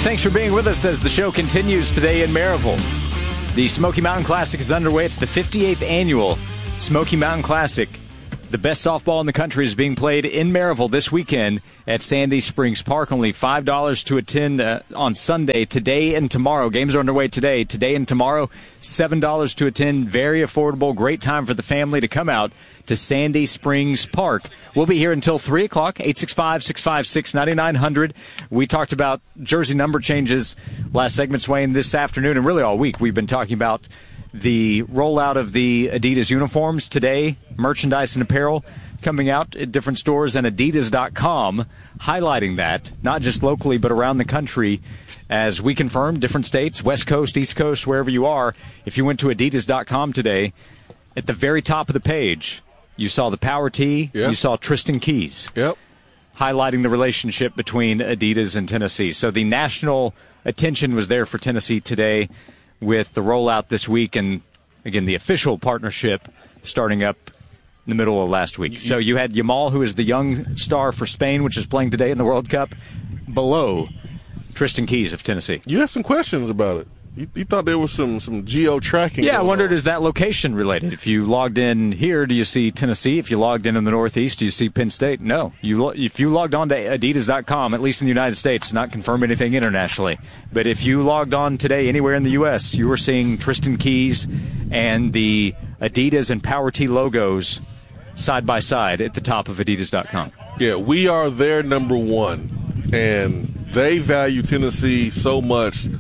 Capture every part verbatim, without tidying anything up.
Thanks for being with us as the show continues today in Maryville. The Smoky Mountain Classic is underway. It's the fifty-eighth annual Smoky Mountain Classic. The best softball in the country is being played in Maryville this weekend at Sandy Springs Park. Only five dollars to attend uh, on Sunday, today and tomorrow. Games are underway today. Today and tomorrow, seven dollars to attend. Very affordable. Great time for the family to come out to Sandy Springs Park. We'll be here until three o'clock, eight six five, six five six, nine nine zero zero. We talked about jersey number changes last segment, Swain, this afternoon, and really all week. We've been talking about the rollout of the Adidas uniforms today, merchandise and apparel coming out at different stores, and Adidas dot com highlighting that, not just locally but around the country. As we confirmed, different states, West Coast, East Coast, wherever you are, if you went to Adidas dot com today, at the very top of the page, you saw the Power Tee, yep. You saw Tristan Keys. Yep. Highlighting the relationship between Adidas and Tennessee. So the national attention was there for Tennessee today with the rollout this week, and again, the official partnership starting up in the middle of last week. So you had Yamal, who is the young star for Spain, which is playing today in the World Cup, below Tristan Keys of Tennessee. You had some questions about it. You, you thought there was some, some geo-tracking. Yeah, I wondered, on. Is that location related? If you logged in here, do you see Tennessee? If you logged in in the Northeast, do you see Penn State? No. You If you logged on to Adidas dot com, at least in the United States, not confirm anything internationally, but if you logged on today anywhere in the U S, you were seeing Tristan Keys and the Adidas and Power Tee logos side by side at the top of Adidas dot com. Yeah, we are their number one, and they value Tennessee so much,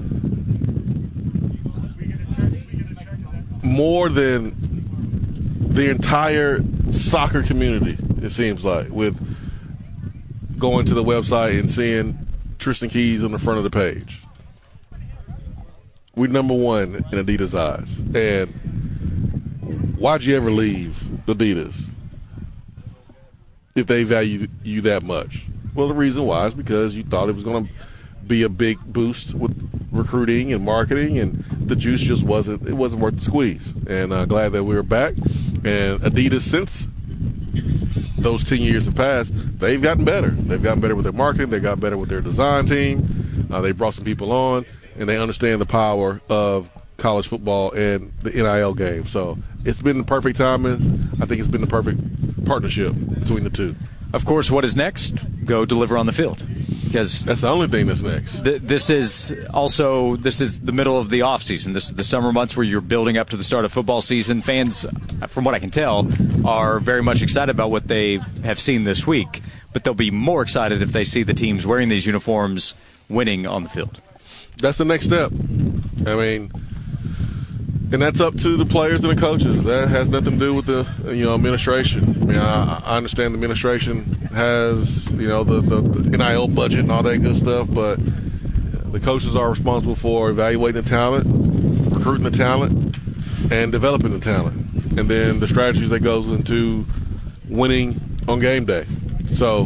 more than the entire soccer community, it seems like, with going to the website and seeing Tristan Keys on the front of the page. We're number one in Adidas' eyes. And why'd you ever leave Adidas if they value you that much? Well, the reason why is because you thought it was going to be a big boost with recruiting and marketing, and the juice just wasn't it wasn't worth the squeeze. And uh, glad that we were back. And Adidas, since those ten years have passed, they've gotten better. They've gotten better with their marketing. They've gotten better with their design team. Uh, they brought some people on, and they understand the power of college football and the N I L game. So it's been the perfect timing. I think it's been the perfect partnership between the two. Of course, what is next? Go deliver on the field. Because that's the only thing that's next. Th- this is also this is the middle of the off season. This is the summer months where you're building up to the start of football season. Fans, from what I can tell, are very much excited about what they have seen this week. But they'll be more excited if they see the teams wearing these uniforms winning on the field. That's the next step. I mean, and that's up to the players and the coaches. That has nothing to do with the you know administration. I mean, I, I understand the administration has you know the, the, the N I L budget and all that good stuff, but the coaches are responsible for evaluating the talent, recruiting the talent, and developing the talent, and then the strategies that goes into winning on game day. So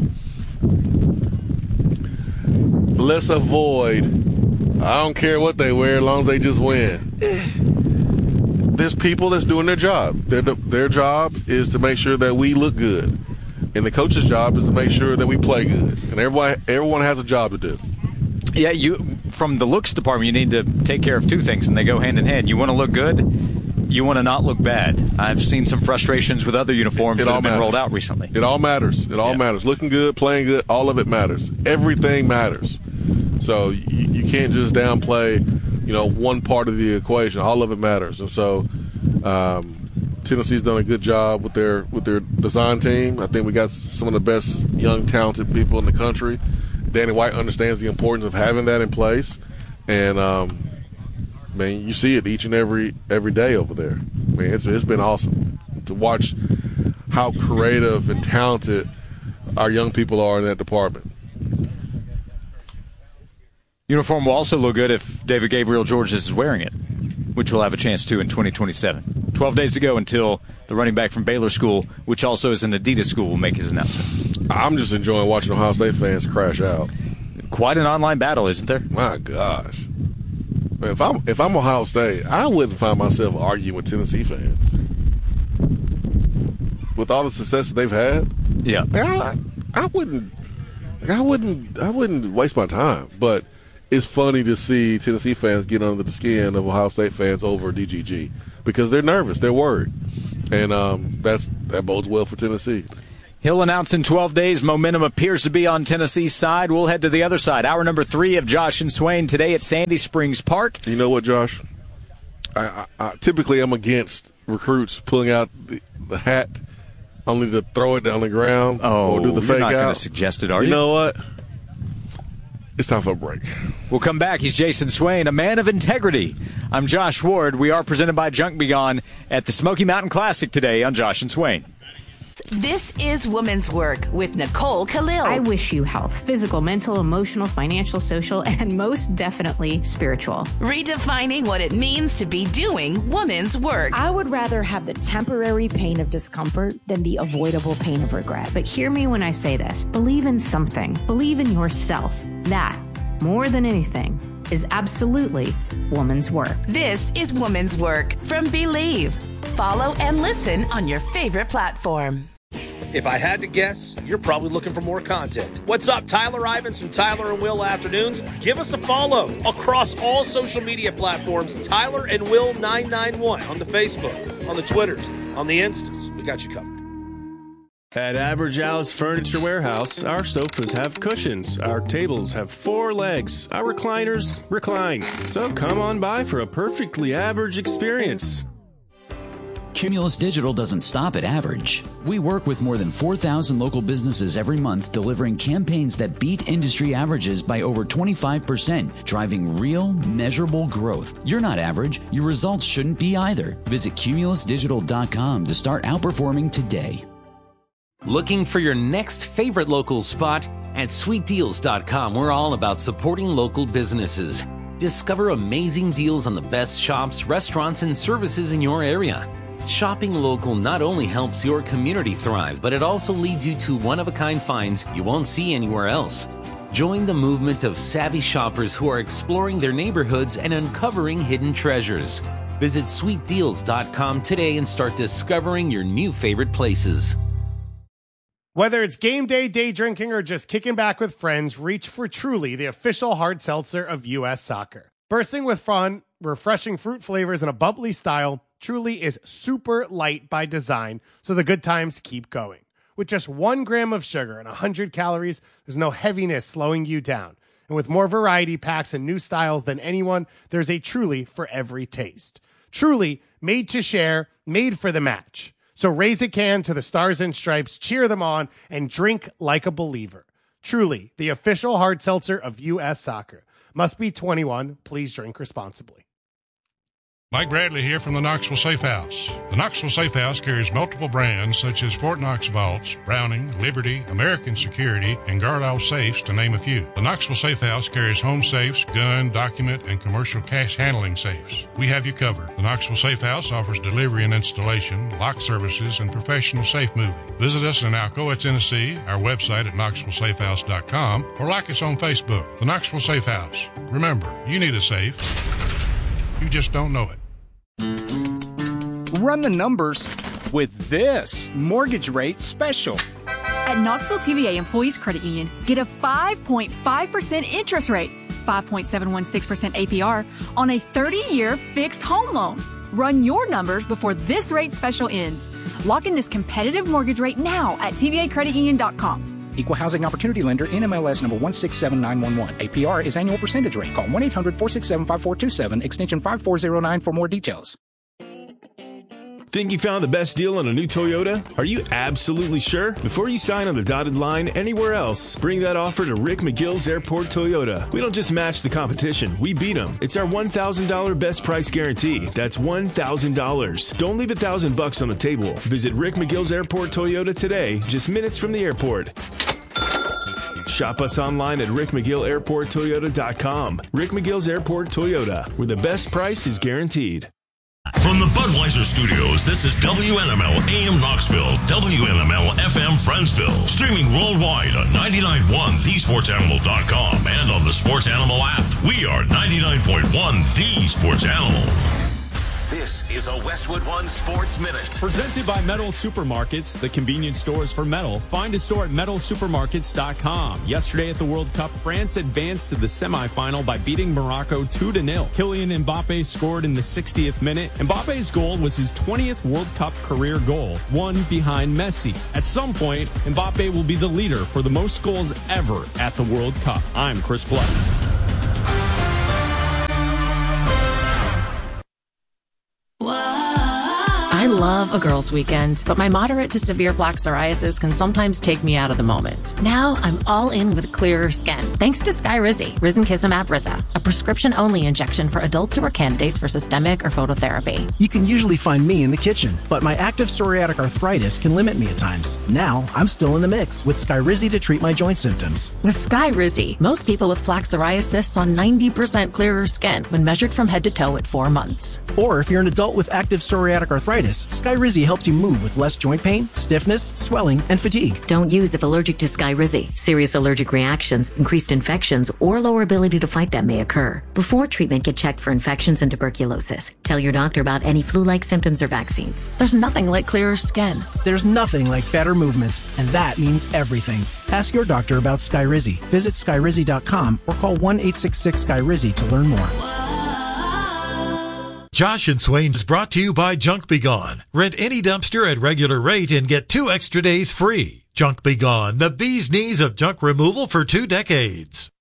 let's avoid. I don't care what they wear as long as they just win. There's people that's doing their job. Their their job is to make sure that we look good, and the coach's job is to make sure that we play good. And everyone everyone has a job to do. Yeah, you from the looks department, you need to take care of two things, and they go hand in hand. You want to look good. You want to not look bad. I've seen some frustrations with other uniforms it, it that have been matters. rolled out recently. It all matters. It all yeah. matters. Looking good, playing good, all of it matters. Everything matters. So you, you can't just downplay, you know, one part of the equation. All of it matters. And so um, Tennessee's done a good job with their with their design team. I think we got some of the best young, talented people in the country. Danny White understands the importance of having that in place. And, um, man, you see it each and every every day over there. I mean, it's it's been awesome to watch how creative and talented our young people are in that department. Uniform will also look good if David Gabriel Georges is wearing it, which we'll have a chance to in twenty twenty-seven. Twelve days to go until the running back from Baylor School, which also is an Adidas school, will make his announcement. I'm just enjoying watching Ohio State fans crash out. Quite an online battle, isn't there? My gosh. Man, if I'm if I'm Ohio State, I wouldn't find myself arguing with Tennessee fans. With all the success that they've had, yeah, man, I, I wouldn't, I wouldn't, I wouldn't waste my time. But it's funny to see Tennessee fans get under the skin of Ohio State fans over D G G because they're nervous, they're worried, and um, that's that bodes well for Tennessee. He'll announce in twelve days. Momentum appears to be on Tennessee's side. We'll head to the other side. Hour number three of Josh and Swain today at Sandy Springs Park. You know what, Josh? I, I, I typically I'm against recruits pulling out the, the hat only to throw it down the ground oh, or do the you're fake not out. going to suggest it, are you? You know what? It's time for a break. We'll come back. He's Jason Swain, a man of integrity. I'm Josh Ward. We are presented by Junk Be Gone at the Smoky Mountain Classic today on Josh and Swain. This is Women's Work with Nicole Khalil. I wish you health, physical, mental, emotional, financial, social, and most definitely spiritual. Redefining what it means to be doing women's work. I would rather have the temporary pain of discomfort than the avoidable pain of regret. But hear me when I say this. Believe in something. Believe in yourself. That, more than anything, is absolutely woman's work. This is Women's Work from Believe. Follow and listen on your favorite platform. If I had to guess, you're probably looking for more content. What's up, Tyler Ivins from Tyler and Will Afternoons? Give us a follow across all social media platforms. Tyler and Will nine nine one on the Facebook, on the Twitters, on the Instas. We got you covered. At Average Al's Furniture Warehouse, our sofas have cushions, our tables have four legs, our recliners recline. So come on by for a perfectly average experience. Cumulus Digital doesn't stop at average. We work with more than four thousand local businesses every month, delivering campaigns that beat industry averages by over twenty-five percent, driving real, measurable growth. You're not average. Your results shouldn't be either. Visit cumulus digital dot com to start outperforming today. Looking for your next favorite local spot? At sweet deals dot com, we're all about supporting local businesses. Discover amazing deals on the best shops, restaurants, and services in your area. Shopping local not only helps your community thrive, but it also leads you to one-of-a-kind finds you won't see anywhere else. Join the movement of savvy shoppers who are exploring their neighborhoods and uncovering hidden treasures. Visit sweet deals dot com today and start discovering your new favorite places. Whether it's game day, day drinking, or just kicking back with friends, reach for Truly, the official hard seltzer of U S Soccer. Bursting with fun, refreshing fruit flavors, and a bubbly style, Truly is super light by design, so the good times keep going. With just one gram of sugar and one hundred calories, there's no heaviness slowing you down. And with more variety packs and new styles than anyone, there's a Truly for every taste. Truly, made to share, made for the match. So raise a can to the Stars and Stripes, cheer them on, and drink like a believer. Truly, the official hard seltzer of U S Soccer. Must be twenty-one. Please drink responsibly. Mike Bradley here from the Knoxville Safe House. The Knoxville Safe House carries multiple brands such as Fort Knox Vaults, Browning, Liberty, American Security, and Guardall Safes, to name a few. The Knoxville Safe House carries home safes, gun, document, and commercial cash handling safes. We have you covered. The Knoxville Safe House offers delivery and installation, lock services, and professional safe moving. Visit us in Alcoa, Tennessee, our website at knoxville safe house dot com, or like us on Facebook. The Knoxville Safe House. Remember, you need a safe. You just don't know it. Run the numbers with this mortgage rate special. At Knoxville T V A Employees Credit Union, get a five point five percent interest rate, five point seven one six percent A P R on a thirty-year fixed home loan. Run your numbers before this rate special ends. Lock in this competitive mortgage rate now at T V A credit union dot com. Equal Housing Opportunity Lender, N M L S number one six seven nine one one. A P R is annual percentage rate. Call one eight hundred four six seven five four two seven, extension five four zero nine for more details. Think you found the best deal on a new Toyota? Are you absolutely sure? Before you sign on the dotted line anywhere else, bring that offer to Rick McGill's Airport Toyota. We don't just match the competition, we beat them. It's our one thousand dollars best price guarantee. That's one thousand dollars. Don't leave a thousand bucks on the table. Visit Rick McGill's Airport Toyota today, just minutes from the airport. Shop us online at rick mcgill airport toyota dot com. Rick McGill's Airport Toyota, where the best price is guaranteed. From the Budweiser Studios, this is W N M L A M Knoxville, W N M L F M Friendsville. Streaming worldwide on ninety-nine point one the sports animal dot com and on the Sports Animal app. We are ninety-nine point one The Sports Animal. This is a Westwood One Sports Minute. Presented by Metal Supermarkets, the convenience stores for metal. Find a store at metal supermarkets dot com. Yesterday at the World Cup, France advanced to the semifinal by beating Morocco two to nil. Kylian Mbappe scored in the sixtieth minute. Mbappe's goal was his twentieth World Cup career goal, one behind Messi. At some point, Mbappe will be the leader for the most goals ever at the World Cup. I'm Chris Blood. I love a girls' weekend, but my moderate to severe plaque psoriasis can sometimes take me out of the moment. Now I'm all in with clearer skin, thanks to Skyrizi, Risankizumab Riza, a prescription-only injection for adults who are candidates for systemic or phototherapy. You can usually find me in the kitchen, but my active psoriatic arthritis can limit me at times. Now I'm still in the mix with Skyrizi to treat my joint symptoms. With Skyrizi, most people with plaque psoriasis saw ninety percent clearer skin when measured from head to toe at four months. Or if you're an adult with active psoriatic arthritis, Skyrizi helps you move with less joint pain, stiffness, swelling, and fatigue. Don't use if allergic to Skyrizi. Serious allergic reactions, increased infections, or lower ability to fight them may occur. Before treatment, get checked for infections and tuberculosis. Tell your doctor about any flu-like symptoms or vaccines. There's nothing like clearer skin. There's nothing like better movement, and that means everything. Ask your doctor about Skyrizi. Visit Skyrizi dot com or call one eight six six Sky Rizi to learn more. Josh and Swain is brought to you by Junk Be Gone. Rent any dumpster at regular rate and get two extra days free. Junk Be Gone, the bee's knees of junk removal for two decades.